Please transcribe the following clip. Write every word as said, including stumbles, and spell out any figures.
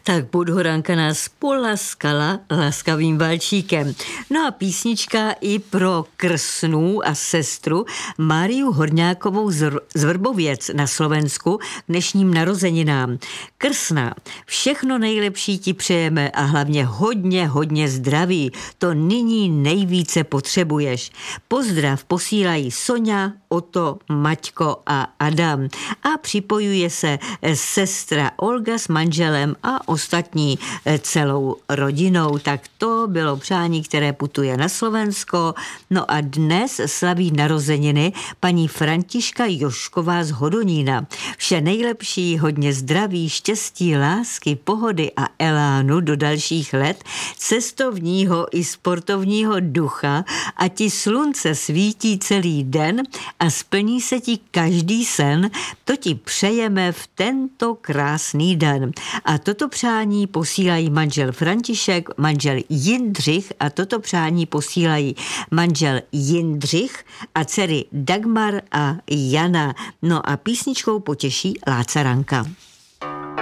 Tak Podhoranka nás polaskala laskavým valčíkem. No a písnička i pro krsnou a sestru Máriu Horňákovou z Vrbověc na Slovensku k dnešním narozeninám. Krsná, všechno nejlepší ti přejeme a hlavně hodně, hodně zdraví. To nyní nejvíce potřebuješ. Pozdrav posílají Soňa, Oto, Maťko a Adam. A připojuje se sestra Olga s manželem a ostatní celou rodinou. Tak to bylo přání, které putuje na Slovensko. No a dnes slaví narozeniny paní Františka Jošková z Hodonína. Vše nejlepší, hodně zdraví, štěstí, lásky, pohody a elánu do dalších let, cestovního i sportovního ducha, a ti slunce svítí celý den a splní se ti každý sen, to ti přejeme v tento krásný den. A toto přání posílají manžel František, manžel Jindřich a toto přání posílají manžel Jindřich a dcery Dagmar a Jana. No a písničkou potěší Láca Ranka.